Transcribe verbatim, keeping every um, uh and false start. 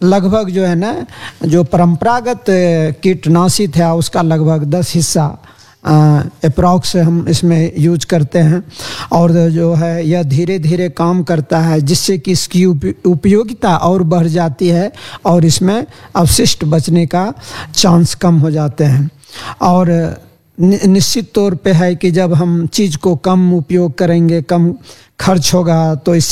लगभग जो है ना जो परंपरागत कीटनाशी था उसका लगभग दस हिस्सा अप्रॉक्स हम इसमें यूज करते हैं और जो है यह धीरे धीरे काम करता है जिससे कि इसकी उपयोगिता और बढ़ जाती है और इसमें अवशिष्ट बचने का चांस कम हो जाते हैं। और निश्चित तौर पे है कि जब हम चीज़ को कम उपयोग करेंगे, कम खर्च होगा तो इस